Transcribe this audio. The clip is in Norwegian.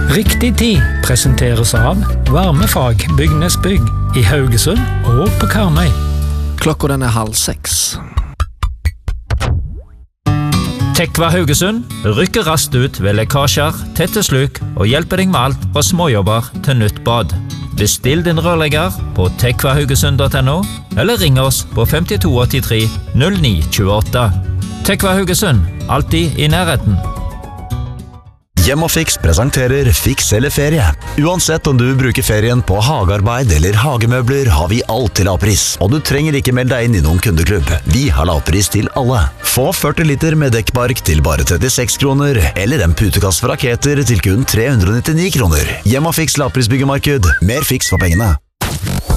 Riktig tid presenteres av Varmefag Bygnesbygg i Haugesund og på Karmøy. Klokka den er 5:30. Tekva Haugesund rykker raskt ut ved lekkasjer, tette sluk og hjelper deg med alt fra småjobber til nytt bad. Bestill din rørlegger på tekvahaugesund.no eller ring oss på 5283 0928. Tekva Haugesund, alltid i nærheten. Hjem og Fiks presenterer Fiks eller ferie. Uansett om du bruker ferien på hagearbeid eller hagemøbler, har vi alt til lavpris. Og du trenger ikke melde deg inn i noen kundeklubb. Vi har lavpris til alle. Få 40 liter med dekkbark til bare 36 kroner, eller en putekasse for raketer til kun 399 kroner. Hjem og Fiks lavprisbyggemarked. Mer Fiks for pengene.